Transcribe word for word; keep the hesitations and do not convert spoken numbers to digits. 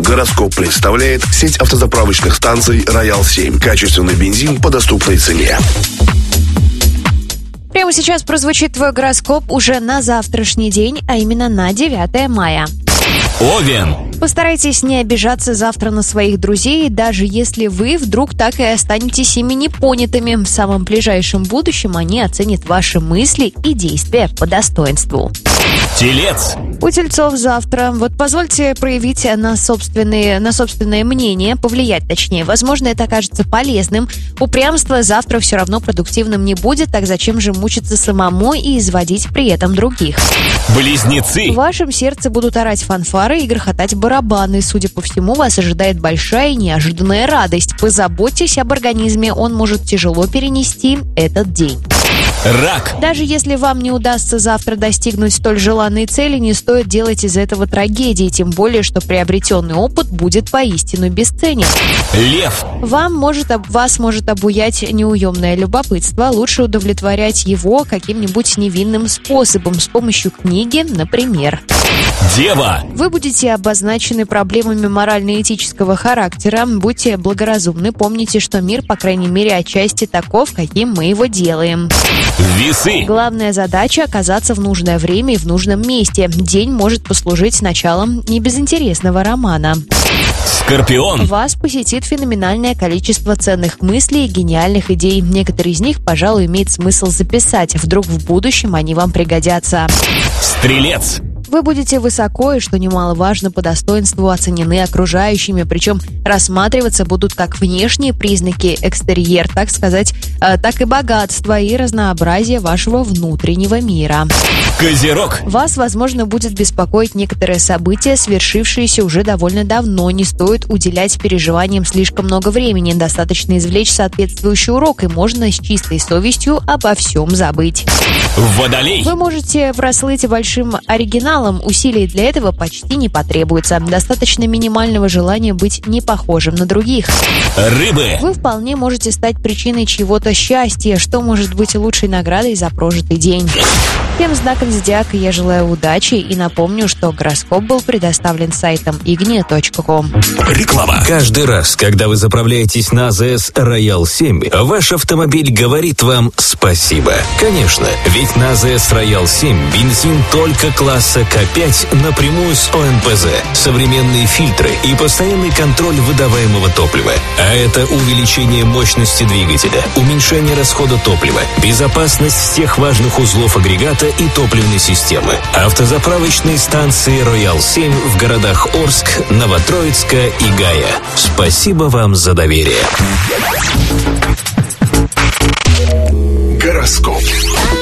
Гороскоп представляет сеть автозаправочных станций «Роял семь». Качественный бензин по доступной цене. Прямо сейчас прозвучит твой гороскоп уже на завтрашний день, а именно на девятое мая. Овен. Постарайтесь не обижаться завтра на своих друзей, даже если вы вдруг так и останетесь ими непонятыми. В самом ближайшем будущем они оценят ваши мысли и действия по достоинству. Телец. У тельцов завтра. Вот позвольте проявить на, собственные, на собственное мнение, повлиять точнее. Возможно, это окажется полезным. Упрямство завтра все равно продуктивным не будет, так зачем же мучиться самому и изводить при этом других? Близнецы. В вашем сердце будут орать фанфары и грохотать барабаны. Судя по всему, вас ожидает большая и неожиданная радость. Позаботьтесь об организме, он может тяжело перенести этот день. Рак. Даже если вам не удастся завтра достигнуть столь желанной цели, не стоит делать из этого трагедии, тем более, что приобретенный опыт будет поистину бесценен. Лев. Вам может, вас может обуять неуемное любопытство, лучше удовлетворять его каким-нибудь невинным способом, с помощью книги, например. Дева. Вы будете обозначены проблемами морально-этического характера, будьте благоразумны, помните, что мир, по крайней мере, отчасти таков, каким мы его делаем. Весы. Главная задача – оказаться в нужное время и в нужном месте. День может послужить началом небезынтересного романа. Скорпион. Вас посетит феноменальное количество ценных мыслей и гениальных идей. Некоторые из них, пожалуй, имеет смысл записать. Вдруг в будущем они вам пригодятся. Стрелец. Вы будете высоко и, что немаловажно, по достоинству оценены окружающими, причем рассматриваться будут как внешние признаки, экстерьер, так сказать, так и богатство и разнообразие вашего внутреннего мира. Козерог. Вас, возможно, будет беспокоить некоторые события, свершившиеся уже довольно давно. Не стоит уделять переживаниям слишком много времени. Достаточно извлечь соответствующий урок, и можно с чистой совестью обо всем забыть. Водолей. Вы можете прослыть большим оригиналом. Усилий для этого почти не потребуется. Достаточно минимального желания быть не похожим на других. Рыбы. Вы вполне можете стать причиной чьего-то счастья, что может быть лучшей наградой за прожитый день. Всем знаком зодиака я желаю удачи и напомню, что гороскоп был предоставлен сайтом игния точка ком. Реклама. Каждый раз, когда вы заправляетесь на АЗС «Роял семь», ваш автомобиль говорит вам спасибо. Конечно, ведь на АЗС «Роял семь» бензин только класса К пять напрямую с О Н П З, современные фильтры и постоянный контроль выдаваемого топлива. А это увеличение мощности двигателя, уменьшение расхода топлива, безопасность всех важных узлов агрегата и топливной системы. Автозаправочные станции «Роял семь» в городах Орск, Новотроицка и Гая. Спасибо вам за доверие.